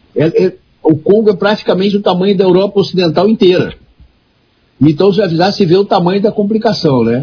O Congo é praticamente o tamanho da Europa Ocidental inteira. Então já se vê o tamanho da complicação, né?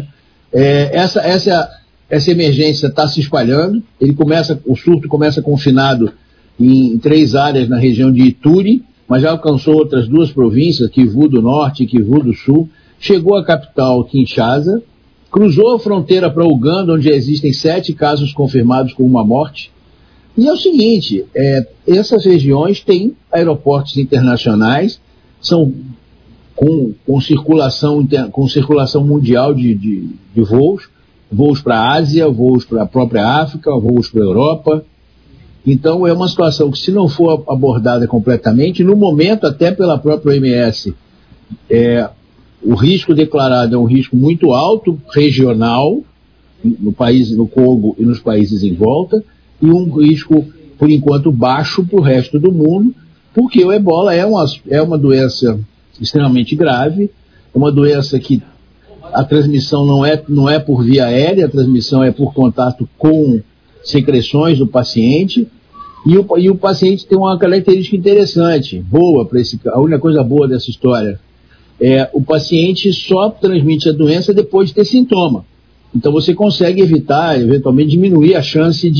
Essa emergência está se espalhando. O surto começa confinado em 3 áreas na região de Ituri, mas já alcançou outras 2 províncias, Kivu do Norte e Kivu do Sul. Chegou à capital, Kinshasa, cruzou a fronteira para Uganda, onde existem 7 casos confirmados com uma morte. E é o seguinte, essas regiões têm aeroportos internacionais, são com circulação mundial de voos para a Ásia, voos para a própria África, voos para a Europa. Então é uma situação que, se não for abordada completamente, no momento, até pela própria OMS, o risco declarado é um risco muito alto, regional, no Congo e nos países em volta, e um risco, por enquanto, baixo para o resto do mundo, porque o ebola é uma doença extremamente grave, é uma doença que a transmissão não é por via aérea, a transmissão é por contato com secreções do paciente, e o paciente tem uma característica interessante, a única coisa boa dessa história, o paciente só transmite a doença depois de ter sintoma. Então você consegue evitar, eventualmente, diminuir a chance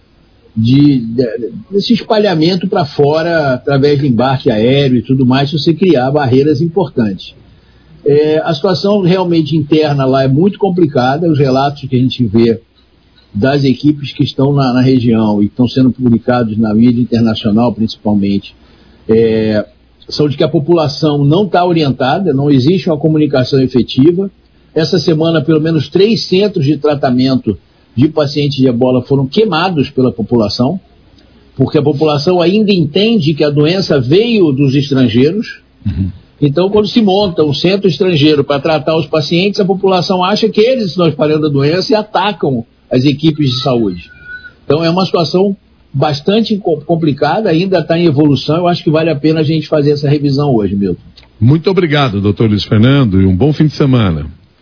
desse espalhamento para fora, através de embarque aéreo e tudo mais, se você criar barreiras importantes. A situação realmente interna lá é muito complicada, os relatos que a gente vê das equipes que estão na região e estão sendo publicados na mídia internacional, principalmente, são de que a população não está orientada, não existe uma comunicação efetiva. Essa semana, pelo menos 3 centros de tratamento de pacientes de ebola foram queimados pela população, porque a população ainda entende que a doença veio dos estrangeiros. Uhum. Então, quando se monta um centro estrangeiro para tratar os pacientes, a população acha que eles estão espalhando a doença e atacam as equipes de saúde. Então, é uma situação bastante complicada, ainda está em evolução. Eu acho que vale a pena a gente fazer essa revisão hoje, Milton. Muito obrigado, doutor Luiz Fernando, e um bom fim de semana.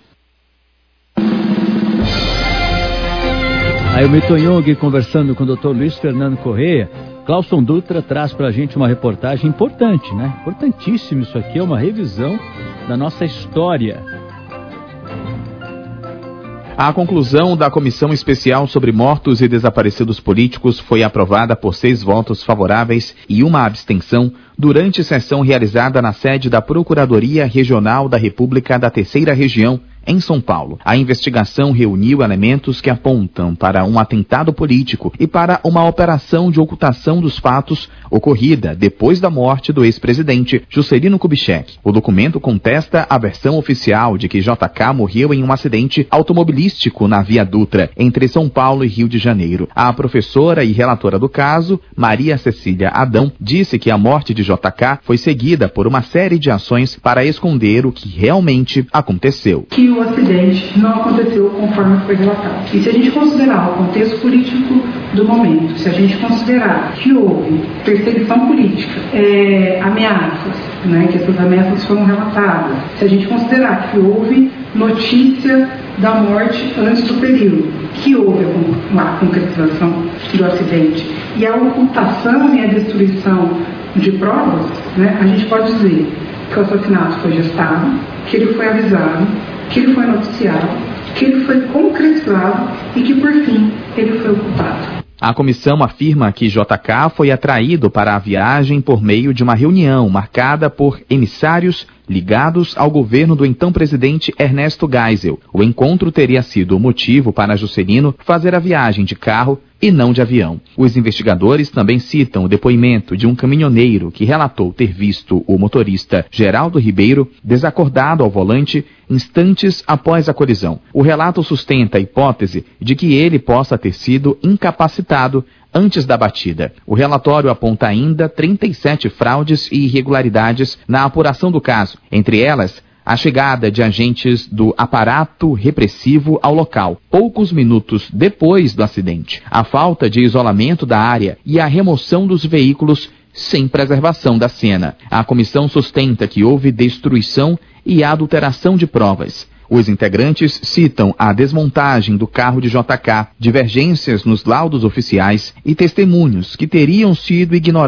Aí o Milton Jung conversando com o Dr. Luiz Fernando Correia. Clauson Dutra traz pra gente uma reportagem importante, né? Importantíssimo isso aqui, é uma revisão da nossa história. A conclusão da Comissão Especial sobre Mortos e Desaparecidos Políticos foi aprovada por 6 votos favoráveis e 1 abstenção durante sessão realizada na sede da Procuradoria Regional da República da Terceira Região, em São Paulo. A investigação reuniu elementos que apontam para um atentado político e para uma operação de ocultação dos fatos ocorrida depois da morte do ex-presidente Juscelino Kubitschek. O documento contesta a versão oficial de que JK morreu em um acidente automobilístico na Via Dutra, entre São Paulo e Rio de Janeiro. A professora e relatora do caso, Maria Cecília Adão, disse que a morte de JK foi seguida por uma série de ações para esconder o que realmente aconteceu. O acidente não aconteceu conforme foi relatado. E se a gente considerar o contexto político do momento, se a gente considerar que houve perseguição política, ameaças, né, que essas ameaças foram relatadas, se a gente considerar que houve notícia da morte antes do período, que houve a concretização do acidente e a ocultação e a destruição de provas, né, a gente pode dizer que o assassinato foi gestado, que ele foi avisado, que ele foi noticiado, que ele foi concretizado e que, por fim, ele foi ocultado. A comissão afirma que JK foi atraído para a viagem por meio de uma reunião marcada por emissários ligados ao governo do então presidente Ernesto Geisel. O encontro teria sido o motivo para Juscelino fazer a viagem de carro e não de avião. Os investigadores também citam o depoimento de um caminhoneiro que relatou ter visto o motorista Geraldo Ribeiro desacordado ao volante instantes após a colisão. O relato sustenta a hipótese de que ele possa ter sido incapacitado antes da batida. O relatório aponta ainda 37 fraudes e irregularidades na apuração do caso, entre elas a chegada de agentes do aparato repressivo ao local, poucos minutos depois do acidente, a falta de isolamento da área e a remoção dos veículos sem preservação da cena. A comissão sustenta que houve destruição e adulteração de provas. Os integrantes citam a desmontagem do carro de JK, divergências nos laudos oficiais e testemunhos que teriam sido ignorados